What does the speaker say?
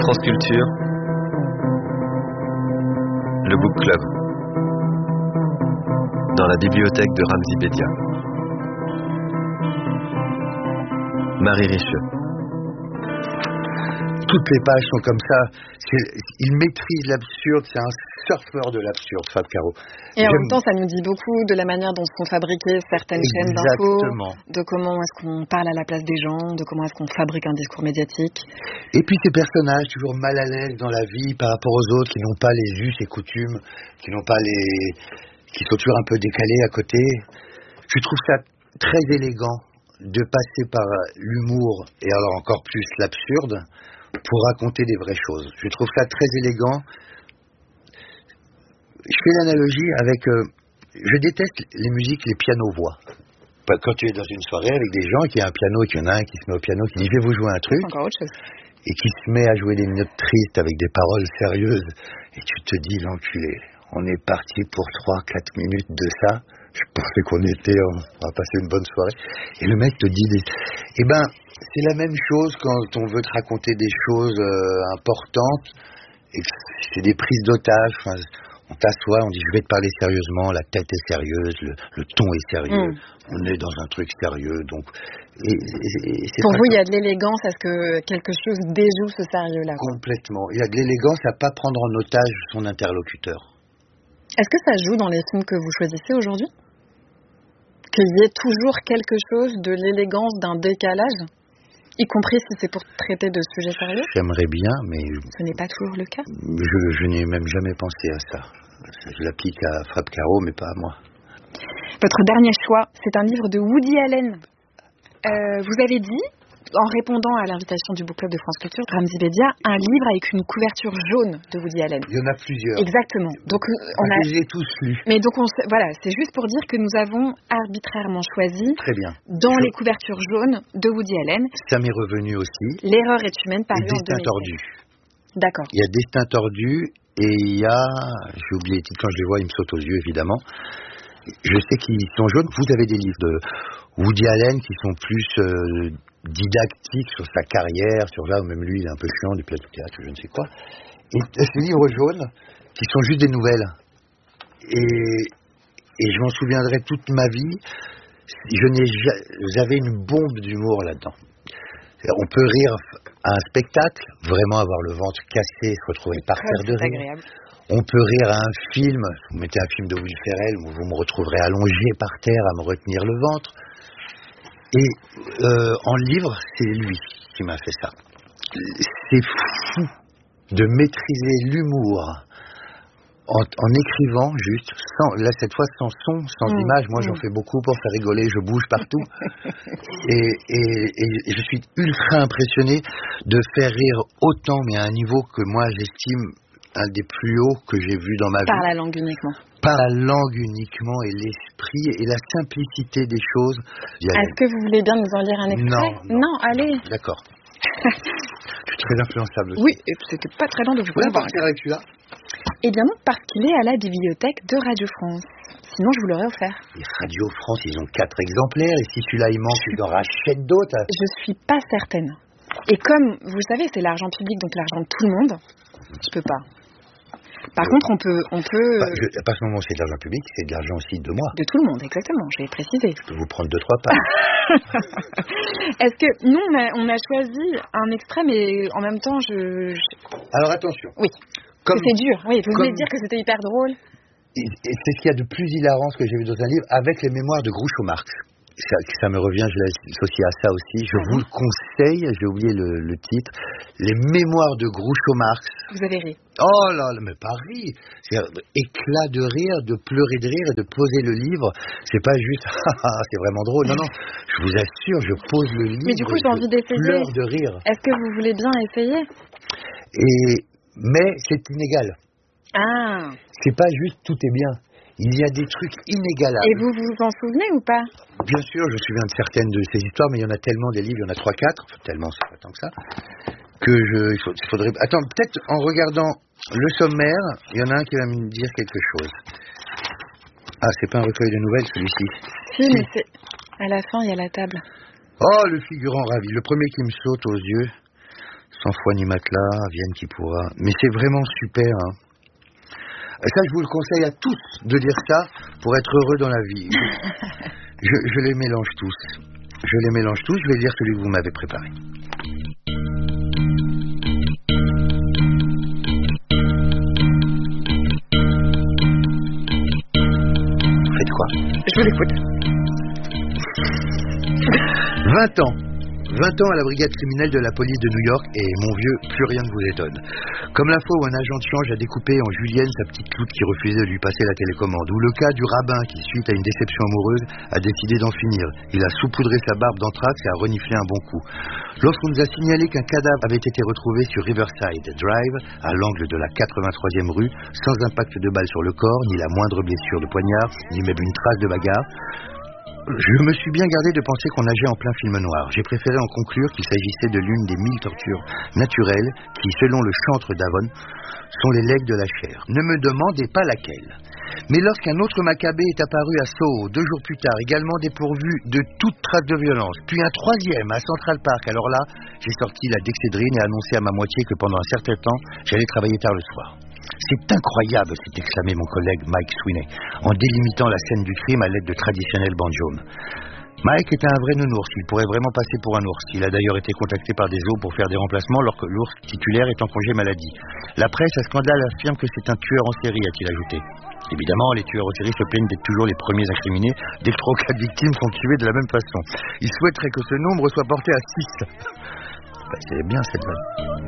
France Culture, le Book Club, dans la bibliothèque de Ramzy Bedia. Marie Richeux. Toutes les pages sont comme ça. Il maîtrise l'absurde, c'est un surfeur de l'absurde, Fab Caro. Et en même temps, ça nous dit beaucoup de la manière dont sont fabriquées certaines chaînes d'infos, de comment est-ce qu'on parle à la place des gens, de comment est-ce qu'on fabrique un discours médiatique. Et puis ces personnages toujours mal à l'aise dans la vie par rapport aux autres, qui n'ont pas les us et coutumes, qui sont toujours un peu décalés à côté. Je trouve ça très élégant de passer par l'humour et alors encore plus l'absurde pour raconter des vraies choses. Je trouve ça très élégant. Je fais l'analogie avec... je déteste les musiques, les pianos-voix. Quand tu es dans une soirée avec des gens, qu'il y a un piano et qu'il y en a un qui se met au piano, qui dit « je vais vous jouer un truc », encore autre chose. Et qui se met à jouer des notes tristes avec des paroles sérieuses, et tu te dis « l'enculé, on est parti pour 3-4 minutes de ça, je pensais qu'on va passer une bonne soirée ». Et le mec te dit « Eh ben, c'est la même chose quand on veut te raconter des choses importantes, et que c'est des prises d'otages. Enfin, on t'assoit, on dit je vais te parler sérieusement, la tête est sérieuse, le ton est sérieux, on est dans un truc sérieux. Donc, pour vous, il y a de l'élégance à ce que quelque chose déjoue ce sérieux-là. Complètement. Il y a de l'élégance à ne pas prendre en otage son interlocuteur. Est-ce que ça joue dans les films que vous choisissez aujourd'hui ? Qu'il y ait toujours quelque chose de l'élégance, d'un décalage ? Y compris si c'est pour traiter de sujets sérieux ? J'aimerais bien, mais... Ce n'est pas toujours le cas ? Je n'ai même jamais pensé à ça. Je l'applique à Fab Caro, mais pas à moi. Votre dernier choix, c'est un livre de Woody Allen. Vous avez dit, en répondant à l'invitation du Book Club de France Culture, Ramzy Bedia, un livre avec une couverture jaune de Woody Allen. Il y en a plusieurs. Exactement. Donc je les ai tous lus. Mais donc voilà, c'est juste pour dire que nous avons arbitrairement choisi, très bien, dans les couvertures jaunes de Woody Allen. Ça m'est revenu aussi. L'erreur est humaine, paru en 2007. Destin tordu. D'accord. Il y a Destin tordu et il y a, j'ai oublié les titres, quand je les vois, ils me sautent aux yeux évidemment. Je sais qu'ils sont jaunes. Vous avez des livres de Woody Allen qui sont plus didactiques sur sa carrière, sur là où même lui il est un peu chiant, du piano théâtre, je ne sais quoi. Et ces livres jaunes qui sont juste des nouvelles. Et je m'en souviendrai toute ma vie. J'avais une bombe d'humour là-dedans. On peut rire à un spectacle, vraiment avoir le ventre cassé, se retrouver par terre de rire. Agréable. On peut rire à un film, vous mettez un film de Will Ferrell où vous me retrouverez allongé par terre à me retenir le ventre. Et en livre, c'est lui qui m'a fait ça. C'est fou de maîtriser l'humour en écrivant juste, cette fois sans son, sans image. Moi j'en fais beaucoup pour faire rigoler, je bouge partout. et je suis ultra impressionné de faire rire autant, mais à un niveau que moi j'estime un des plus hauts que j'ai vu dans ma vie. Par la langue uniquement. Par la langue uniquement et l'esprit et la simplicité des choses. Est-ce que vous voulez bien nous en lire un extrait ? Non, allez. D'accord. Je suis très influençable aussi. Oui, et c'était pas très long de vous convaincre. Partir avec celui-là ? Eh bien non, parce qu'il est à la bibliothèque de Radio France. Sinon, je vous l'aurais offert. Et Radio France, ils ont 4 exemplaires. Et si celui-là, il manque, ils en rachètent d'autres. Je suis pas certaine. Et comme, vous le savez, c'est l'argent public, donc l'argent de tout le monde, je peux pas. Par contre, on peut... à partir du moment où c'est de l'argent public, c'est de l'argent aussi de moi. De tout le monde, exactement, je l'ai précisé. Je peux vous prendre 2-3 pages. Est-ce que... Nous, on a choisi un extrait, mais en même temps, Alors attention. Oui, c'est dur. Oui, vous venez de dire que c'était hyper drôle. Et c'est ce qu'il y a de plus hilarant, ce que j'ai vu dans un livre, avec les mémoires de Groucho-Marx. Ça me revient, je l'associe à ça aussi. Je vous le conseille, j'ai oublié le titre. Les mémoires de Groucho-Marx. Vous avez ri. Oh là là, mais pas ri. C'est éclat de rire, de pleurer de rire et de poser le livre. C'est pas juste, c'est vraiment drôle. Non, je vous assure, je pose le livre. Mais du coup, j'ai envie d'essayer. Je pleure de rire. Est-ce que vous voulez bien essayer ? Mais c'est inégal. Ah. C'est pas juste tout est bien. Il y a des trucs inégalables. Et vous vous en souvenez ou pas ? Bien sûr, je me souviens de certaines de ces histoires, mais il y en a tellement des livres, il y en a 3-4, tellement c'est pas tant que ça, que il faudrait... Attends, peut-être en regardant le sommaire, il y en a un qui va me dire quelque chose. Ah, c'est pas un recueil de nouvelles, celui-ci. Si, mais c'est... À la fin, il y a la table. Oh, le figurant ravi. Le premier qui me saute aux yeux, Sans foi ni matelas, vienne qui pourra. Mais c'est vraiment super, hein. Ça, je vous le conseille à tous de dire ça pour être heureux dans la vie. Je les mélange tous. Je vais lire celui que vous m'avez préparé. Faites quoi? Je vous écoute. 20 ans. 20 ans à la brigade criminelle de la police de New York et, mon vieux, plus rien ne vous étonne. Comme la fois où un agent de change a découpé en julienne sa petite cloute qui refusait de lui passer la télécommande, ou le cas du rabbin qui, suite à une déception amoureuse, a décidé d'en finir. Il a saupoudré sa barbe d'anthrax et a reniflé un bon coup. Lorsqu'on nous a signalé qu'un cadavre avait été retrouvé sur Riverside Drive, à l'angle de la 83e rue, sans impact de balle sur le corps, ni la moindre blessure de poignard, ni même une trace de bagarre, je me suis bien gardé de penser qu'on nageait en plein film noir. J'ai préféré en conclure qu'il s'agissait de l'une des 1000 tortures naturelles qui, selon le chantre d'Avon, sont les legs de la chair. Ne me demandez pas laquelle. Mais lorsqu'un autre Maccabée est apparu à Soho 2 jours plus tard, également dépourvu de toute trace de violence, puis un troisième à Central Park, alors là, j'ai sorti la dexédrine et annoncé à ma moitié que pendant un certain temps, j'allais travailler tard le soir. C'est incroyable, s'est exclamé mon collègue Mike Sweeney, en délimitant la scène du crime à l'aide de traditionnels banjos. Mike était un vrai nounours, il pourrait vraiment passer pour un ours. Il a d'ailleurs été contacté par des zoos pour faire des remplacements lorsque l'ours titulaire est en congé maladie. La presse à scandale affirme que c'est un tueur en série, a-t-il ajouté. Évidemment, les tueurs en série se plaignent d'être toujours les premiers incriminés dès que 3 ou 4 victimes sont tuées de la même façon. Ils souhaiteraient que ce nombre soit porté à 6. C'est bien cette vanne.